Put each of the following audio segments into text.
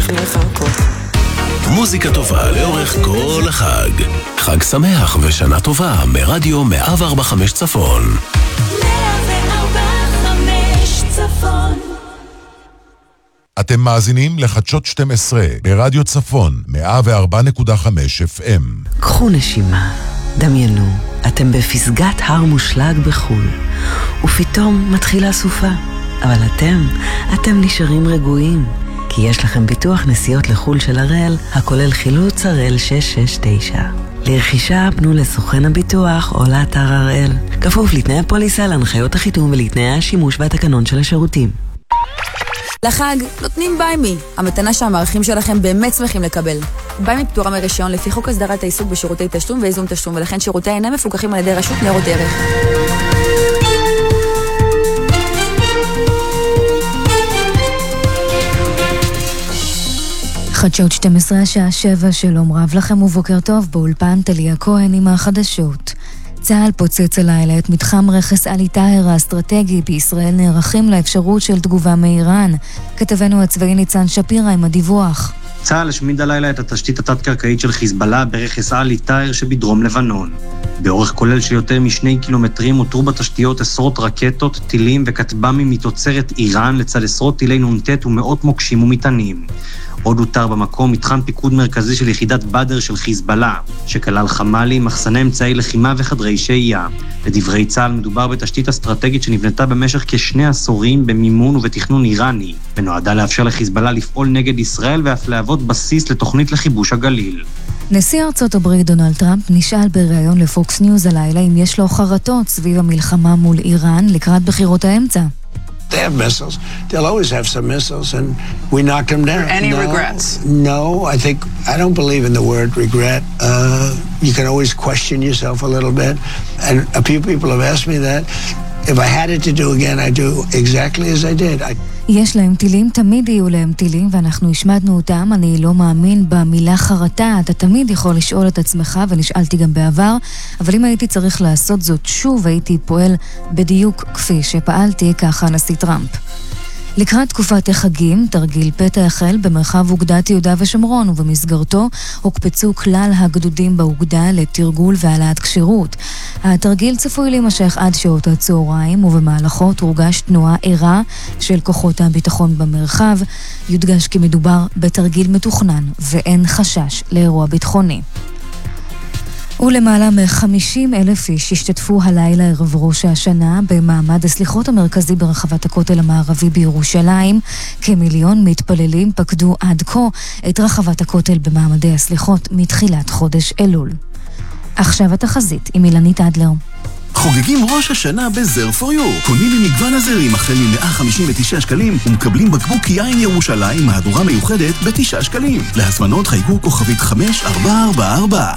לפניך הכל. מוזיקה טובה לאורך כל החג. חג שמח ושנה טובה מרדיו 104.5 צפון. 104.5 צפון. אתם מאזינים לחדשות 12 ברדיו צפון 104.5 FM. קחו נשימה, דמיינו, אתם בפסגת הר מושלג בחול, ופתאום מתחילה סופה. אבל אתם נשארים רגועים, כי יש לכם ביטוח נסיעות לחול של הראל, הכולל חילוץ הראל 669. לרכישה פנו לסוכן הביטוח או לאתר הראל. כפוף לתנאי הפוליסה, להנחיות החיתום ולתנאי השימוש והתקנון של השירותים. לחג נותנים ביימי, המתנה שהמערכים שלכם באמת שמחים לקבל. ביימי פטורה מרישיון לפי חוק הסדרת העיסוק בשירותי תשלום ואיזון תשלום, ולכן שירותי אינם מפוקחים על ידי רשות ניירות ערך. חדשות 12 השעה 7, שלום רב לכם ובוקר טוב. באולפן טליה כהן עם החדשות. צה"ל פוצץ הלילה את מתחם רכס עלי טאהר האסטרטגי. בישראל נערכים לאפשרות של תגובה מאיראן. כתבנו הצבאי ניצן שפירא עם הדיווח. צה"ל השמיד הלילה את התשתית התת-קרקעית של חיזבאללה ברכס עלי טאהר שבדרום לבנון. באורך כולל של יותר מ2 קילומטרים הותרו בתשתיות עשרות רקטות, טילים וכטב"מים מתוצרת איראן לצד עשרות טילי נ"ט ומאות מוקשים ומטענים. עוד הותר במקום מתחם פיקוד מרכזי של יחידת בדר של חיזבאללה, שכלל חמ"לים, מחסני אמצעי לחימה וחדרי שהייה. לדברי צה"ל מדובר בתשתית אסטרטגית שנבנתה במשך כ2 עשורים במימון ובתכנון איראני, ונועדה לאפשר לחיזבאללה לפעול נגד ישראל ואף להוות בסיס לתוכנית לכיבוש הגליל. נשיא ארצות הברית דונלד טראמפ נשאל בריאיון לפוקס ניוז הלילה אם יש לו חרטות סביב המלחמה מול איראן לקראת בחירות האמצע. They have missiles. They'll always have some missiles, and we knocked them down. Any regrets? No, I don't believe in the word regret. You can always question yourself a little bit, and a few people have asked me that. If I had it to do again, I'd do exactly as I did. יש להם טילים, תמיד יהיו להם טילים, ואנחנו השמדנו אותם. אני לא מאמין במילה חרטה. אתה תמיד יכול לשאול את עצמך, ונשאלתי גם בעבר, אבל אם הייתי צריך לעשות זאת שוב, הייתי פועל בדיוק כפי שפעלתי, ככה הנשיא טראמפ. לקראת תקופת החגים, תרגיל פתע החל במרחב אוגדת יהודה ושומרון, ובמסגרתו הוקפצו כלל הגדודים באוגדה לתרגול והעלאת כשירות. התרגיל צפוי להימשך עד שעות הצהריים, ובמהלכו תורגש תנועה ערה של כוחות הביטחון במרחב. יודגש כי מדובר בתרגיל מתוכנן, ואין חשש לאירוע ביטחוני. ולמעלה מ-50,000 איש השתתפו הלילה ערב ראש השנה במעמד הסליחות המרכזי ברחבת הכותל המערבי בירושלים. כמיליון מתפללים פקדו עד כה את רחבת הכותל במעמדי הסליחות מתחילת חודש אלול. עכשיו התחזית עם אילנית אדלר. חוגגים ראש השנה בזר פור יו. קונים ממגוון הזרים החל מ-159 שקלים ומקבלים בקבוק יין ירושלים מהדורה מיוחדת ב9 שקלים. להזמנות חייגו כוכבית 5444.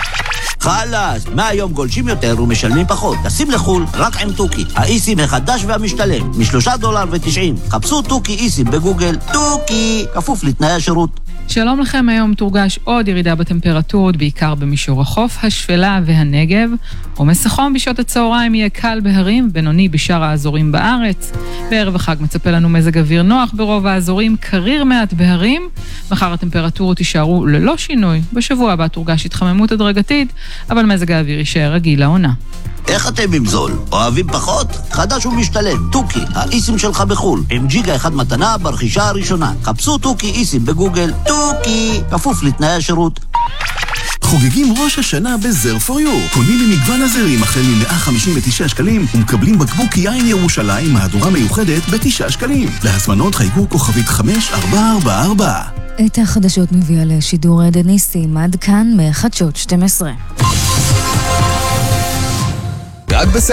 חלאס, מהיום גולשים יותר ומשלמים פחות. תשים לחול רק עם טוקי, האיסים החדש והמשתלם, $3.90. חפשו טוקי איסים בגוגל, טוקי, כפוף לתנאי השירות. שלום לכם, היום תורגש עוד ירידה בטמפרטורות, בעיקר במישור החוף, השפלה והנגב. עומס החום בשעות הצהריים יהיה קל בהרים, בינוני בשאר האזורים בארץ. בערב החג מצפה לנו מזג אוויר נוח ברוב האזורים, קריר מעט בהרים. מחר הטמפרטורות יישארו ללא שינוי. בשבוע הבא תורגש התחממות הדרגתית, אבל מזג האוויר יישאר רגיל לעונה. איך אתם עם זול? אוהבים פחות? חדש ומשתלם, טוקי, האיסים שלך בחול, עם ג'יגה אחד מתנה ברכישה הראשונה. חפשו טוקי איסים בגוגל, טוקי, כפוף לתנאי השירות. חוגגים ראש השנה בזר פור יו. קונים ממגוון הזרים החל מ-159 שקלים ומקבלים בקבוק יין ירושלים מהדורה מיוחדת ב9 שקלים. להזמנות חייגו כוכבית 5444. את החדשות מביאה לשידור עדן ניסים, עד כאן מחדשות 12.